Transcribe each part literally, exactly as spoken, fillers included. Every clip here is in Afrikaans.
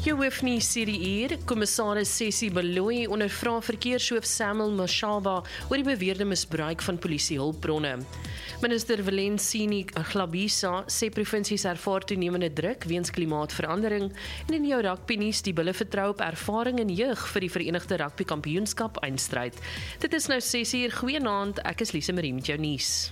Jou hoef nie sê die uur, kommissaris Ceci Baloyi ondervra verkeershoof Samuel Mashaba oor die beweerde misbruik van polisiehulpbronne. Minister Velensini Glabisa sê provinsies ervaar toenemende druk weens klimaatverandering en in jou rugby nuus die bulle vertrou op ervaring en jeug vir die Verenigde Rugby Kampioenskap eindstryd. Dit is nou ses uur, goeienaand, ek is Lise Marie met jou nuus.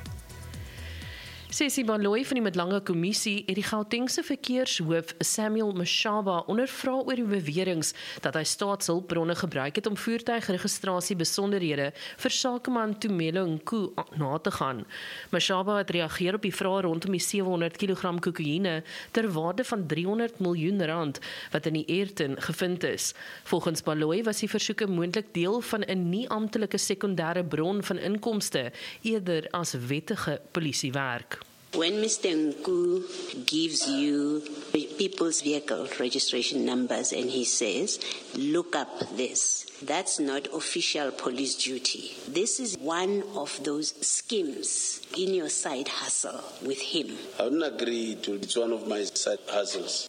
Ceci Baloyi van die Middellange Kommissie het die Gautengse verkeershoof Samuel Mashaba ondervra oor die beweringe dat hy staatshulpbronne gebruik het om voertuigregistrasie besonderhede vir sakeman Tumelo Nku na te gaan. Mashaba het reageer op die vrae rondom die sewehonderd kilogram kokaine ter waarde van driehonderd miljoen rand wat in die Ayrton gevind is. Volgens Baloyi was die versoeke moontlik deel van 'n nie-amptelike sekondêre bron van inkomste eerder as wettige polisiewerk. When Mister Nku gives you people's vehicle registration numbers and he says, look up this, that's not official police duty. This is one of those schemes in your side hustle with him. I wouldn't agree to it's one of my side hustles.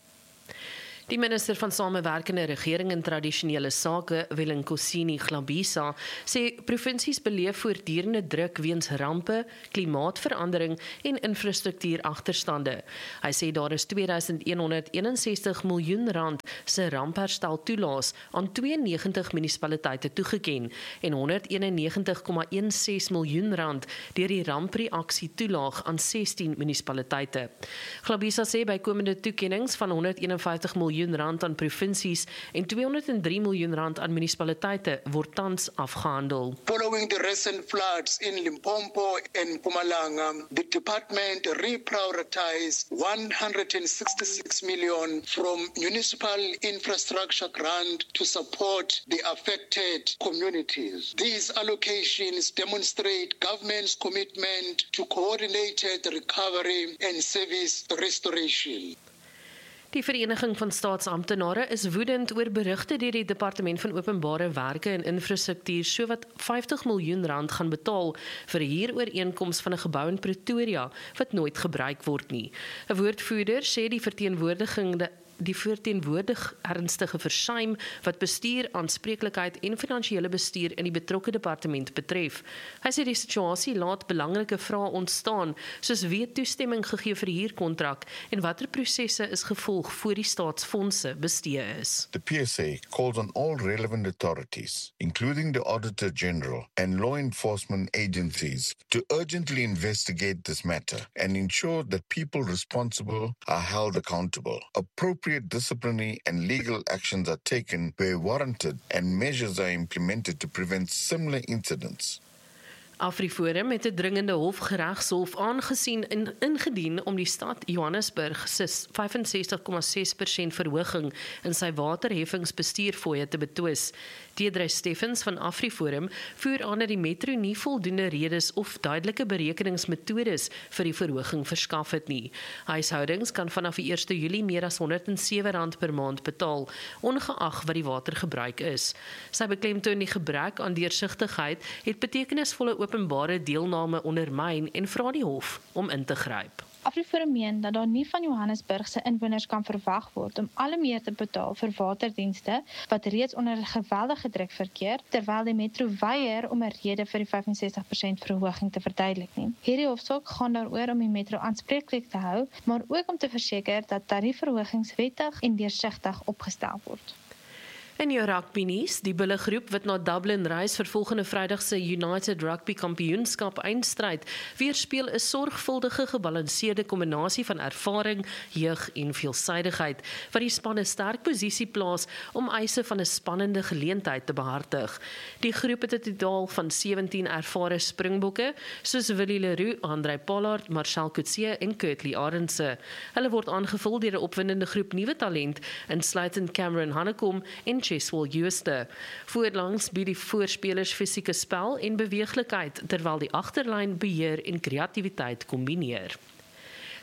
Die minister van Samewerkende Regering en Tradisionele Sake, Velenkosini Glabisa, sê provinsies beleef voortdurende druk weens rampe, klimaatverandering en infrastruktuuragterstande. Hy sê daar is twee duisend honderd eenensestig miljoen rand se rampherstel toelaas aan tweeënnegentig munisipaliteite toegeken en honderd eenennegentig komma sexteen miljoen rand deur die rampreaksie toelaag aan sestien munisipaliteite. Glabisa sê bykomende toekennings van honderd eenenvyftig miljoen rand aan provinsies en tweehonderd drie miljoen rand aan munisipaliteite word tans afgehandel. Following the recent floods in Limpopo and Mpumalanga, the department reprioritized one hundred sixty-six million from municipal infrastructure grant to support the affected communities. These allocations demonstrate government's commitment to coordinated recovery and service restoration. Die Vereniging van Staatsamptenare is woedend oor berigte deur die Departement van Openbare Werke en Infrastruktuur sowat vyftig miljoen rand gaan betaal vir 'n huurooreenkoms van 'n gebou in Pretoria wat nooit gebruik word nie. 'n Woordvoerder sê die verteenwoordigende die verteenwoordig ernstige versuim wat bestuur, aanspreeklikheid en finansiële bestuur in die betrokke departement betref. Hy sê die situasie laat belangrike vrae ontstaan, soos wie toestemming gegee vir die huurkontrak en watter prosesse is gevolg voor die staatsfondse bestee is. The P S A calls on all relevant authorities, including the Auditor General and law enforcement agencies, to urgently investigate this matter and ensure that people responsible are held accountable. Appropriate disciplinary and legal actions are taken where warranted and measures are implemented to prevent similar incidents. AfriForum het 'n dringende hofgeregshof aangesien en ingedien om die stad Johannesburg se vyfensestig komma ses persent verhoging in sy waterheffingsbestuurfooie te betwis. Deidre Steffens van AfriForum voer aan dat die metro nie voldoende redes of duidelike berekeningsmetodes vir die verhoging verskaf het nie. Huishoudings kan vanaf die eerste Julie meer as honderd sewe rand per maand betaal, ongeag wat die watergebruik is. Sy beklemtoon die gebrek aan deursigtigheid het betekenisvolle openbare deelname ondermyn en vra die hof om in te gryp. AfriForum meen dat daar nie van Johannesburg se inwoners kan verwag word om alle meer te betaal vir waterdienste wat reeds onder 'n geweldige druk verkeer, terwyl die metro weier om 'n rede vir die vyfensestig persent verhoging te verduidelik nie. Hierdie hofsaak gaan daaroor om die metro aanspreeklik te hou, maar ook om te verseker dat tariefverhogings wettig en deursigtig opgestel word. In jou rugby nuus, die bulle groep wat na Dublin reis vir volgende Vrydag se United Rugby Kampioenskap eindstryd, weerspieël 'n sorgvuldige gebalanseerde kombinasie van ervaring, jeug en veelsidigheid, wat die span 'n sterk posisie plaas om eise van 'n spannende geleentheid te behartig. Die groep het 'n totaal van sewentien ervare springbokke, soos Willie Leroux, André Pollard, Marcel Coetzee en Kurtley Arendse. Hulle word aangevul deur 'n opwindende groep nuwe talent, insluitend Cameron Hannekom en Cheswell Jooste. Voorlangs bied die voorspelers fisieke spel en beweeglikheid, terwyl die agterlyn beheer en kreatiwiteit kombineer.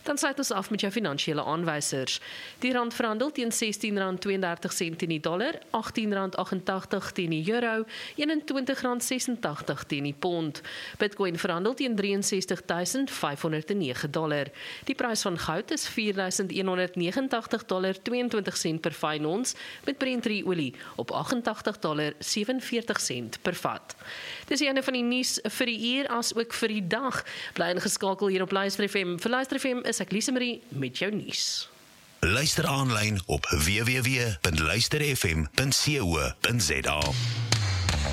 Dan sluit ons af met jou finansiële aanwysers. Die rand verhandel teen sestien rand tweeëndertig sent teen die dollar, agttien rand agentagtig teen die euro, eenentwintig rand sesentagtig teen die pond. Bitcoin verhandel teen ses drie ses duisend vyf honderd nege dollar. Die prys van goud is vier duisend honderd negenentagtig dollar tweeëntwintig sent per fyn ons, met Brent olie op agentagtig dollar sewenveertig sent per vat. Dis die einde van die nuus vir die uur as ook vir die dag. Bly ingeskakel hier op Luister F M. Vir Luister F M is ek Lise Marie met jou nuus. Luister aanlyn op w w w punt luister f m punt co punt za.